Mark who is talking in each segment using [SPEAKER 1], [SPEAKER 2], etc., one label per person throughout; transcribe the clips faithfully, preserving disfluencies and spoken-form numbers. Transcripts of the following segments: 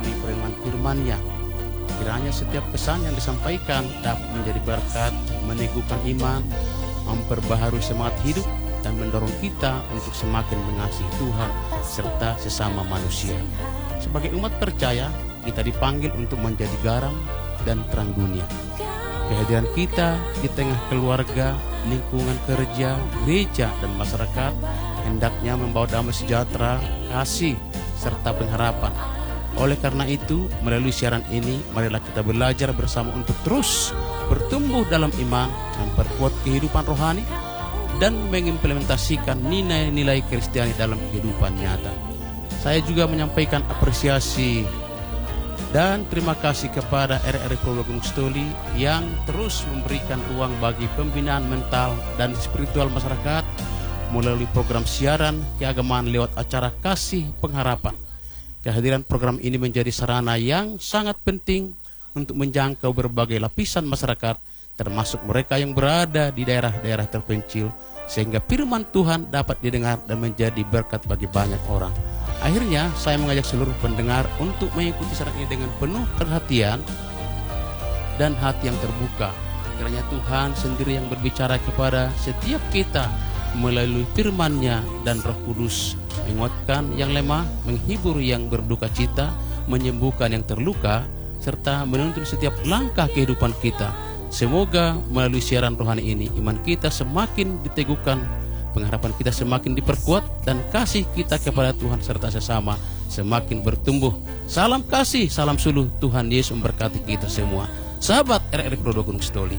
[SPEAKER 1] melalui perenungan firman-Nya. Kiranya setiap pesan yang disampaikan dapat menjadi berkat, meneguhkan iman, memperbaharui semangat hidup, dan mendorong kita untuk semakin mengasihi Tuhan serta sesama manusia. Sebagai umat percaya, kita dipanggil untuk menjadi garam dan terang dunia. Kehadiran kita di tengah keluarga, lingkungan kerja, gereja, dan masyarakat hendaknya membawa damai sejahtera, kasih, serta pengharapan. Oleh karena itu, melalui siaran ini, marilah kita belajar bersama untuk terus bertumbuh dalam iman, memperkuat kehidupan rohani, dan mengimplementasikan nilai-nilai Kristiani dalam kehidupan nyata. Saya juga menyampaikan apresiasi dan terima kasih kepada R R I Probolinggo Gunung Stoli yang terus memberikan ruang bagi pembinaan mental dan spiritual masyarakat melalui program siaran keagamaan lewat acara Kasih Pengharapan. Kehadiran program ini menjadi sarana yang sangat penting untuk menjangkau berbagai lapisan masyarakat, termasuk mereka yang berada di daerah-daerah terpencil, sehingga firman Tuhan dapat didengar dan menjadi berkat bagi banyak orang. Akhirnya, saya mengajak seluruh pendengar untuk mengikuti siaran ini dengan penuh perhatian dan hati yang terbuka. Kiranya Tuhan sendiri yang berbicara kepada setiap kita melalui firman-Nya, dan Roh Kudus menguatkan yang lemah, menghibur yang berduka cita, menyembuhkan yang terluka, serta menuntun setiap langkah kehidupan kita. Semoga melalui siaran rohani ini iman kita semakin diteguhkan, pengharapan kita semakin diperkuat, dan kasih kita kepada Tuhan serta sesama semakin bertumbuh. Salam kasih, salam suluh. Tuhan Yesus memberkati kita semua. Sahabat R R I Probolinggo Gunung Stoli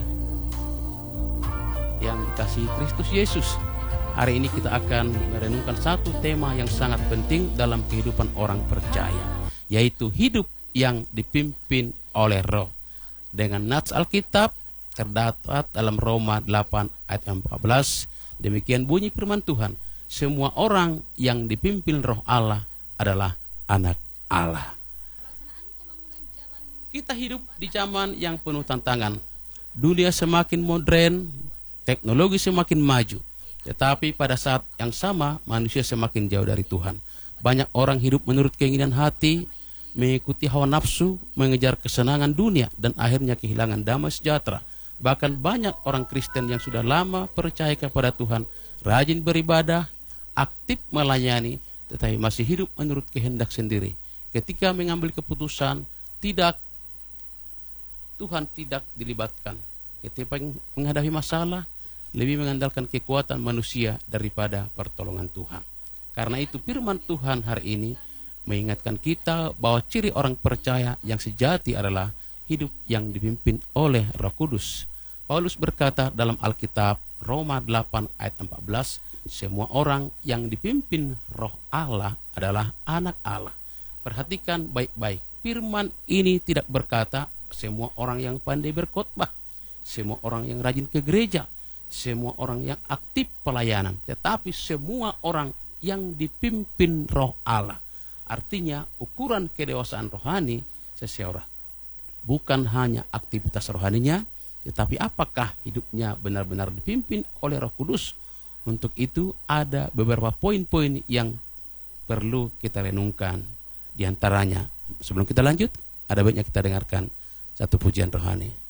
[SPEAKER 1] yang dikasihi Kristus Yesus, hari ini kita akan merenungkan satu tema yang sangat penting dalam kehidupan orang percaya, yaitu hidup yang dipimpin oleh Roh. Dengan nats Alkitab terdapat dalam Roma delapan ayat empat belas, demikian bunyi firman Tuhan, semua orang yang dipimpin Roh Allah adalah anak Allah. Kita hidup di zaman yang penuh tantangan. Dunia semakin modern, teknologi semakin maju, tetapi pada saat yang sama manusia semakin jauh dari Tuhan. Banyak orang hidup menurut keinginan hati, mengikuti hawa nafsu, mengejar kesenangan dunia, dan akhirnya kehilangan damai sejahtera. Bahkan banyak orang Kristen yang sudah lama percaya kepada Tuhan, rajin beribadah, aktif melayani, tetapi masih hidup menurut kehendak sendiri. Ketika mengambil keputusan, tidak Tuhan tidak dilibatkan. Ketika menghadapi masalah, lebih mengandalkan kekuatan manusia daripada pertolongan Tuhan. Karena itu firman Tuhan hari ini mengingatkan kita bahwa ciri orang percaya yang sejati adalah hidup yang dipimpin oleh Roh Kudus. Paulus berkata dalam Alkitab Roma delapan ayat empat belas, semua orang yang dipimpin Roh Allah adalah anak Allah. Perhatikan baik-baik, firman ini tidak berkata semua orang yang pandai berkhotbah, semua orang yang rajin ke gereja, semua orang yang aktif pelayanan, tetapi semua orang yang dipimpin Roh Allah. Artinya ukuran kedewasaan rohani seseorang bukan hanya aktivitas rohaninya, tetapi apakah hidupnya benar-benar dipimpin oleh Roh Kudus. Untuk itu ada beberapa poin-poin yang perlu kita renungkan. Di antaranya, sebelum kita lanjut, ada baiknya kita dengarkan satu pujian rohani.